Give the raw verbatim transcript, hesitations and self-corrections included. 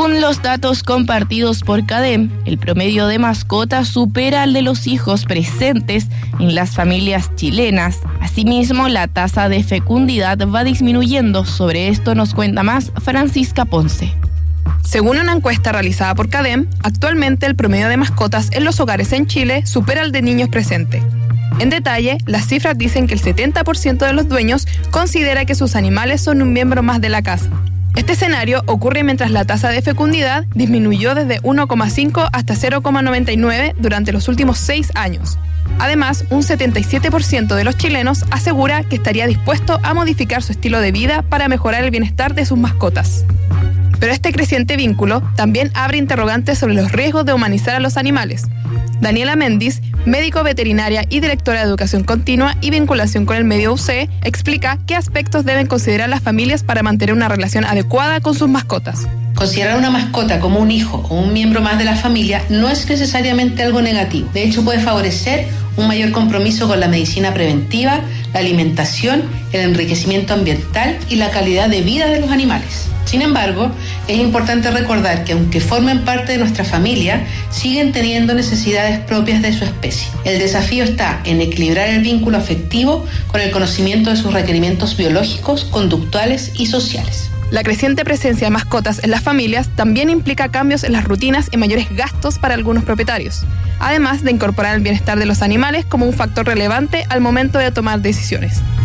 Según los datos compartidos por CADEM, el promedio de mascotas supera al de los hijos presentes en las familias chilenas. Asimismo, la tasa de fecundidad va disminuyendo. Sobre esto nos cuenta más Francisca Ponce. Según una encuesta realizada por CADEM, actualmente el promedio de mascotas en los hogares en Chile supera al de niños presentes. En detalle, las cifras dicen que el setenta por ciento de los dueños considera que sus animales son un miembro más de la casa. Este escenario ocurre mientras la tasa de fecundidad disminuyó desde uno coma cinco hasta cero coma noventa y nueve durante los últimos seis años. Además, un setenta y siete por ciento de los chilenos asegura que estaría dispuesto a modificar su estilo de vida para mejorar el bienestar de sus mascotas. Pero este creciente vínculo también abre interrogantes sobre los riesgos de humanizar a los animales. Daniela Méndez, médico veterinaria y directora de Educación Continua y Vinculación con el Medio U C, explica qué aspectos deben considerar las familias para mantener una relación adecuada con sus mascotas. Considerar una mascota como un hijo o un miembro más de la familia no es necesariamente algo negativo. De hecho, puede favorecer un mayor compromiso con la medicina preventiva, la alimentación, el enriquecimiento ambiental y la calidad de vida de los animales. Sin embargo, es importante recordar que aunque formen parte de nuestra familia, siguen teniendo necesidades propias de su especie. El desafío está en equilibrar el vínculo afectivo con el conocimiento de sus requerimientos biológicos, conductuales y sociales. La creciente presencia de mascotas en las familias también implica cambios en las rutinas y mayores gastos para algunos propietarios, además de incorporar el bienestar de los animales como un factor relevante al momento de tomar decisiones.